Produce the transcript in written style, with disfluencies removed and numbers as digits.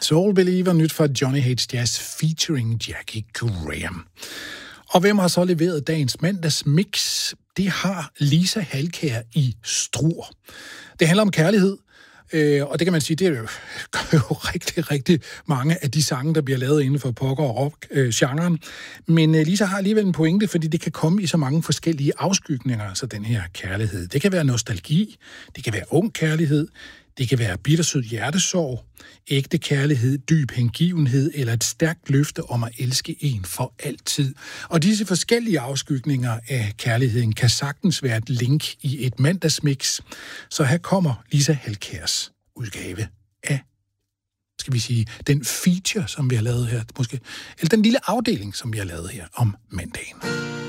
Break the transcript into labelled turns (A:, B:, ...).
A: Soul Believer, nyt fra Johnny Hates Jazz featuring Jackie Graham. Og hvem har så leveret dagens mandagsmix? Det har Lisa Halkær i Struer. Det handler om kærlighed, og det kan man sige, det er jo rigtig, rigtig mange af de sange, der bliver lavet inden for poker- og rock-genren. Men Lisa har alligevel en pointe, fordi det kan komme i så mange forskellige afskygninger, altså den her kærlighed. Det kan være nostalgi, det kan være ung kærlighed, det kan være bittersød hjertesorg, ægte kærlighed, dyb hengivenhed eller et stærkt løfte om at elske en for altid. Og disse forskellige afskygninger af kærligheden kan sagtens være et link i et mandagsmix. Så her kommer Lisa Halkærs udgave af, skal vi sige, den feature, som vi har lavet her, måske, eller den lille afdeling, som vi har lavet her om mandagen.